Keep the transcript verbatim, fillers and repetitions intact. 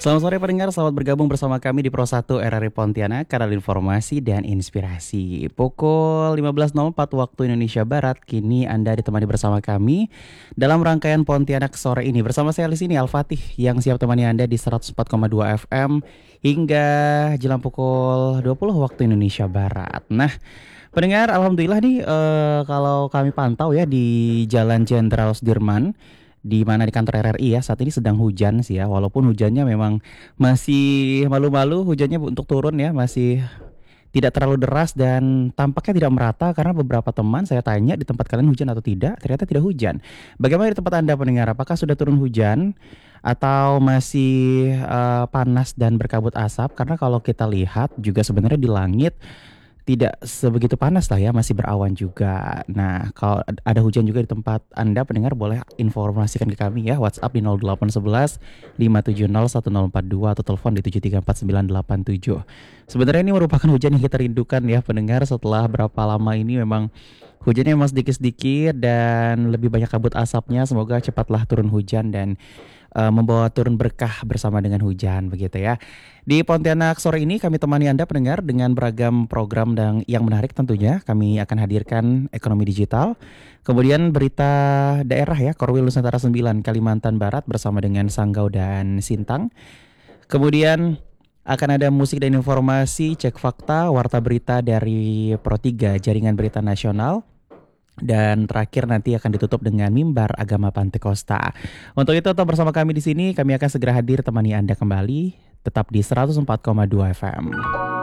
Selamat sore pendengar, selamat bergabung bersama kami di Pro satu R R I Pontianak, kanal informasi dan inspirasi. Pukul lima belas nol empat waktu Indonesia Barat, kini Anda ditemani bersama kami dalam rangkaian Pontianak sore ini. Bersama saya di sini Al-Fatih yang siap temani Anda di seratus empat koma dua F M hingga jelang pukul dua puluh waktu Indonesia Barat. Nah, pendengar, alhamdulillah nih eh, kalau kami pantau ya di Jalan Jenderal Sudirman di mana di kantor R R I ya saat ini sedang hujan sih ya, walaupun hujannya memang masih malu-malu, hujannya untuk turun ya masih tidak terlalu deras dan tampaknya tidak merata karena beberapa teman saya tanya di tempat kalian hujan atau tidak, ternyata tidak hujan. Bagaimana di tempat Anda pendengar, apakah sudah turun hujan atau masih eh, panas dan berkabut asap? Karena kalau kita lihat juga sebenarnya di langit tidak sebegitu panas lah ya, masih berawan juga. Nah, kalau ada hujan juga di tempat Anda pendengar, boleh informasikan ke kami ya, WhatsApp di nol delapan satu satu lima tujuh nol satu nol empat dua atau telepon di tujuh tiga empat sembilan delapan tujuh. Sebenarnya ini merupakan hujan yang kita rindukan ya pendengar, setelah berapa lama ini memang hujannya memang sedikit-sedikit dan lebih banyak kabut asapnya. Semoga cepatlah turun hujan dan eh, membawa turun berkah bersama dengan hujan begitu ya. Di Pontianak sore ini kami temani Anda pendengar dengan beragam program dan yang menarik tentunya. Kami akan hadirkan ekonomi digital, kemudian berita daerah ya, Korwil Nusantara sembilan Kalimantan Barat bersama dengan Sanggau dan Sintang. Kemudian akan ada musik dan informasi, cek fakta, warta berita dari Pro tiga Jaringan Berita Nasional. Dan terakhir nanti akan ditutup dengan mimbar agama Pantekosta. Untuk itu tetap bersama kami di sini. Kami akan segera hadir temani Anda kembali. Tetap di seratus empat koma dua F M.